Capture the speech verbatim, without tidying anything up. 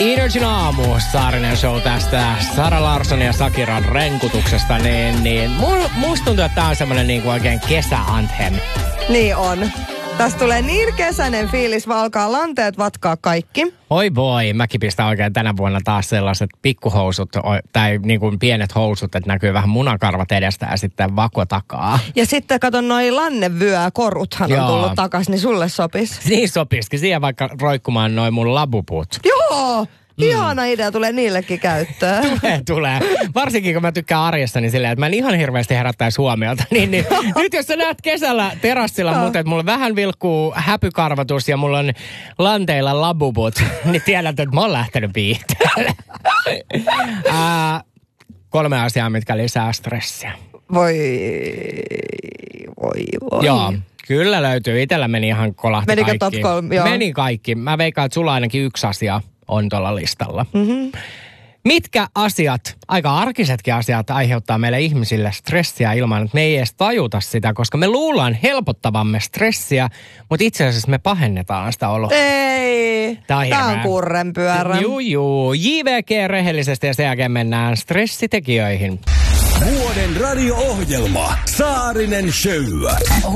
Energin aamu, Saarinen show tästä Sara Larsson ja Sakiran renkutuksesta, niin, niin mu- musta tuntuu, että tää on semmonen niinku oikein kesä-anthem. Niin on. Tästä tulee niin kesäinen fiilis, vaan alkaa lanteet vatkaa kaikki. Oi voi, mäkin pistän oikein tänä vuonna taas sellaiset pikkuhousut, tai niin kuin pienet housut, että näkyy vähän munakarvat edestä ja sitten vako takaa. Ja sitten kato, noi lannevyökoruthan on Joo. tullut takas, niin sulle sopis. Niin sopisikin, siihen vaikka roikkumaan noi mun labuput. Joo! Mm. Ihana idea, tulee niillekin käyttöön. Tulee, tulee. Varsinkin kun mä tykkään arjesta, niin silleen, että mä en ihan hirveästi herättäisi huomiota. Niin, niin, nyt jos sä näet kesällä terassilla, mutta että mulla vähän vilkkuu häpykarvatus ja mulla on lanteilla labubut, niin tiedät, että mä oon lähtenyt viihteelle. äh, kolme asiaa, mitkä lisää stressiä. Voi, voi, voi. Joo. Kyllä löytyy. Itellä meni ihan kolahti Menikö kaikki. top kolme? Joo. Meni kaikki. Mä veikkaan, että sulla ainakin yksi asia on tuolla listalla. Mm-hmm. Mitkä asiat, aika arkisetkin asiat, aiheuttaa meille ihmisille stressiä ilman, että me ei edes tajuta sitä, koska me luullaan helpottavamme stressiä, mutta itse asiassa me pahennetaan sitä oloa. Ei, Tää on, tää on kurrenpyörä. Juu, juu. J V G rehellisesti ja sen jälkeen mennään stressitekijöihin. Vuoden radio-ohjelma Saarinen Show.